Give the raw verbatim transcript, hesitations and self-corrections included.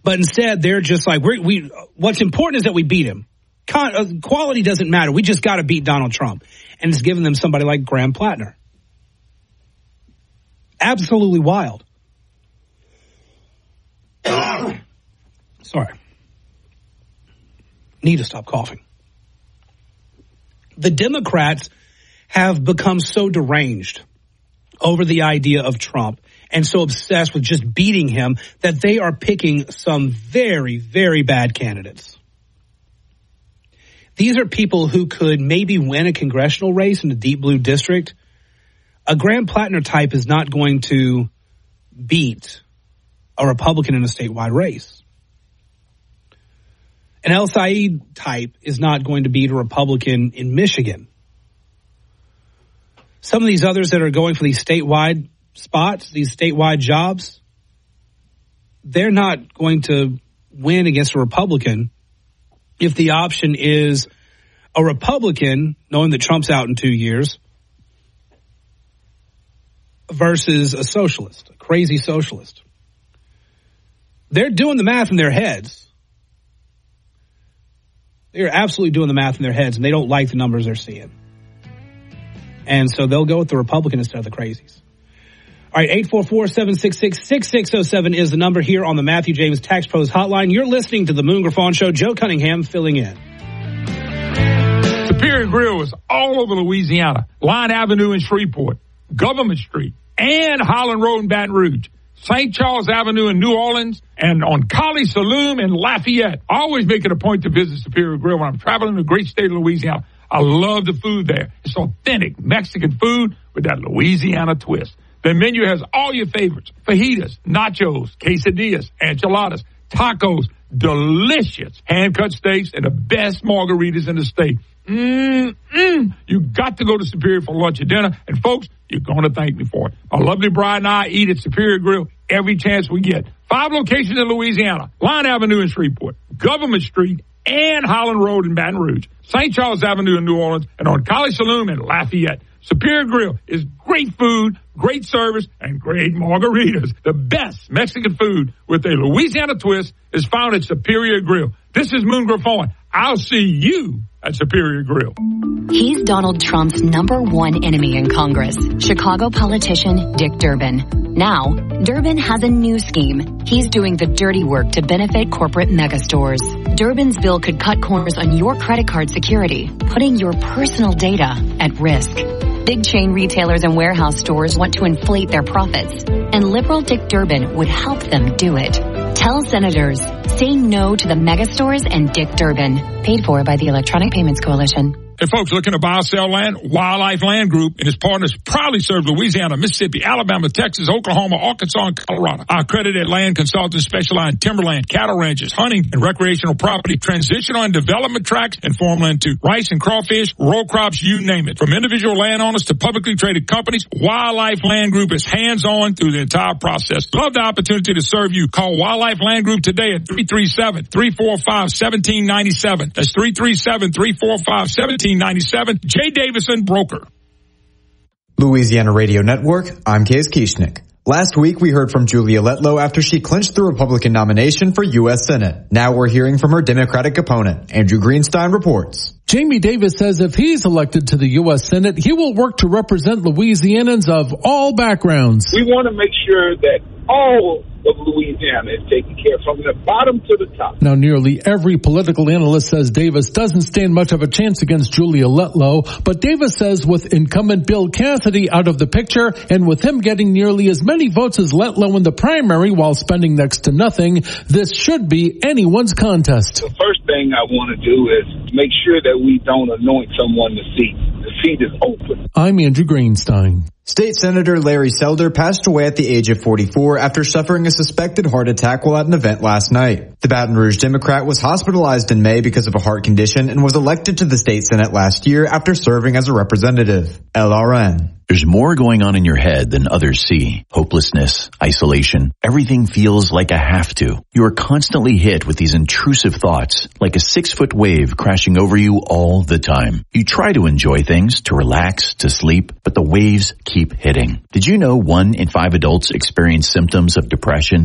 But instead, they're just like, we're, we. What's important is that we beat him. Con, uh, quality doesn't matter. We just got to beat Donald Trump. And it's given them somebody like Graham Plattner. Absolutely wild. Sorry. Need to stop coughing. The Democrats have become so deranged over the idea of Trump and so obsessed with just beating him that they are picking some very, very bad candidates. These are people who could maybe win a congressional race in the deep blue district. A Graham Plattner type is not going to beat a Republican in a statewide race. An El Said type is not going to beat a Republican in Michigan. Some of these others that are going for these statewide spots, these statewide jobs, they're not going to win against a Republican if the option is a Republican, knowing that Trump's out in two years, versus a socialist, a crazy socialist. They're doing the math in their heads. They're absolutely doing the math in their heads, and they don't like the numbers they're seeing. And so they'll go with the Republican instead of the crazies. All right, eight four four, seven six six, six six zero seven is the number here on the Matthew James Tax Pros Hotline. You're listening to the Moon Griffon Show. Joe Cunningham filling in. Superior Grill is all over Louisiana. Line Avenue in Shreveport, Government Street, and Holland Road in Baton Rouge. Saint Charles Avenue in New Orleans, and on Collie Saloon in Lafayette. I always make it a point to visit Superior Grill when I'm traveling the great state of Louisiana. I love the food there. It's authentic Mexican food with that Louisiana twist. The menu has all your favorites: fajitas, nachos, quesadillas, enchiladas, tacos, delicious hand-cut steaks, and the best margaritas in the state. Mm-mm. You got to go to Superior for lunch or dinner. And, folks, you're going to thank me for it. My lovely bride and I eat at Superior Grill every chance we get. Five locations in Louisiana: Line Avenue in Shreveport, Government Street, and Holland Road in Baton Rouge, Saint Charles Avenue in New Orleans, and on Collie Saloon in Lafayette. Superior Grill is great food, great service, and great margaritas. The best Mexican food with a Louisiana twist is found at Superior Grill. This is Moon Griffon. I'll see you at Superior Grill. He's Donald Trump's number one enemy in Congress, Chicago politician Dick Durbin. Now, Durbin has a new scheme. He's doing the dirty work to benefit corporate megastores. Durbin's bill could cut corners on your credit card security, putting your personal data at risk. Big chain retailers and warehouse stores want to inflate their profits, and liberal Dick Durbin would help them do it. Tell senators, say no to the megastores and Dick Durbin. Paid for by the Electronic Payments Coalition. Hey, folks, looking to buy or sell land? Wildlife Land Group and its partners proudly serve Louisiana, Mississippi, Alabama, Texas, Oklahoma, Arkansas, and Colorado. Our accredited land consultants specialize in timberland, cattle ranches, hunting, and recreational property, transitional and development tracts, and farmland too. Rice and crawfish, row crops, you name it. From individual landowners to publicly traded companies, Wildlife Land Group is hands-on through the entire process. Love the opportunity to serve you. Call Wildlife Land Group today at three three seven, three four five, one seven nine seven. That's three three seven, three four five, one seven ninety-seven. Jay Davison, broker. Louisiana Radio Network, I'm Case Kieschnick. Last week, we heard from Julia Letlow after she clinched the Republican nomination for U S Senate. Now we're hearing from her Democratic opponent. Andrew Greenstein reports. Jamie Davis says if he's elected to the U S Senate, he will work to represent Louisianans of all backgrounds. We want to make sure that all of Louisiana is taken care of from the bottom to the top. Now, nearly every political analyst says Davis doesn't stand much of a chance against Julia Letlow, but Davis says with incumbent Bill Cassidy out of the picture and with him getting nearly as many votes as Letlow in the primary while spending next to nothing, this should be anyone's contest. The first thing I want to do is make sure that we don't anoint someone the seat. The seat is open. I'm Andrew Greenstein. State Senator Larry Selder passed away at the age of forty-four after suffering a suspected heart attack while at an event last night. The Baton Rouge Democrat was hospitalized in May because of a heart condition and was elected to the state Senate last year after serving as a representative. L R N. There's more going on in your head than others see. Hopelessness, isolation, everything feels like a have to. You are constantly hit with these intrusive thoughts, like a six-foot wave crashing over you all the time. You try to enjoy things, to relax, to sleep, but the waves keep hitting. Did you know one in five adults experience symptoms of depression?